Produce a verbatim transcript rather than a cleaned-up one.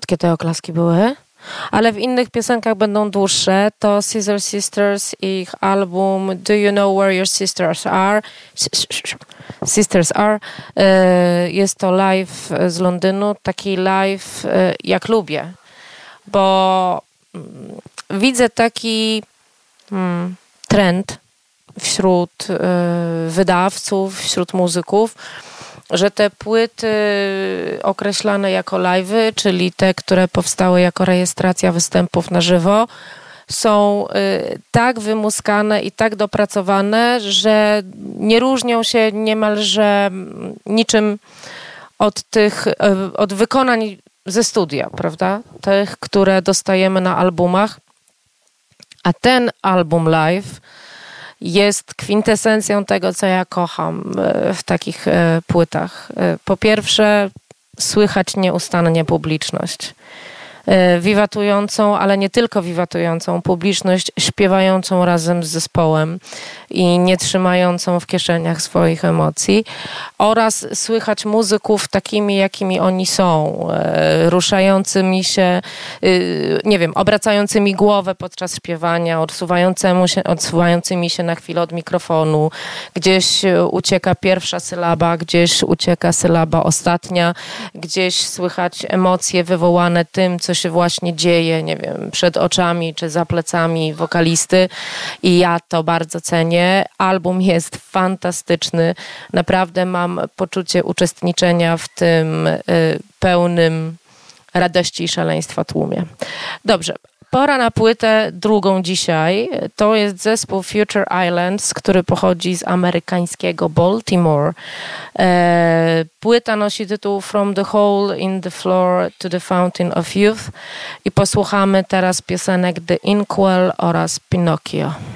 krótkie te oklaski były, ale w innych piosenkach będą dłuższe. To Scissor Sisters i ich album Do You Know Where Your Sisters Are? Sisters Are. Jest to live z Londynu, taki live jak lubię, bo widzę taki hmm, trend wśród wydawców, wśród muzyków, że te płyty określane jako live'y, czyli te, które powstały jako rejestracja występów na żywo, są y, tak wymuskane i tak dopracowane, że nie różnią się niemalże niczym od tych, y, od wykonań ze studia, prawda? Tych, które dostajemy na albumach. A ten album live jest kwintesencją tego, co ja kocham w takich płytach. Po pierwsze, słychać nieustannie publiczność. Wiwatującą, ale nie tylko wiwatującą publiczność, śpiewającą razem z zespołem i nie trzymającą w kieszeniach swoich emocji, oraz słychać muzyków takimi, jakimi oni są, e, ruszającymi się, y, nie wiem, obracającymi głowę podczas śpiewania, odsuwającymi się, odsuwającymi się na chwilę od mikrofonu, gdzieś ucieka pierwsza sylaba, gdzieś ucieka sylaba ostatnia, gdzieś słychać emocje wywołane tym, co się właśnie dzieje, nie wiem, przed oczami czy za plecami wokalisty i ja to bardzo cenię. Album jest fantastyczny. Naprawdę mam poczucie uczestniczenia w tym y, pełnym radości i szaleństwa tłumie. Dobrze. Pora na płytę drugą dzisiaj. To jest zespół Future Islands, który pochodzi z amerykańskiego Baltimore. E, płyta nosi tytuł From the Hole in the Floor to the Fountain of Youth i posłuchamy teraz piosenek The Inkwell oraz Pinocchio.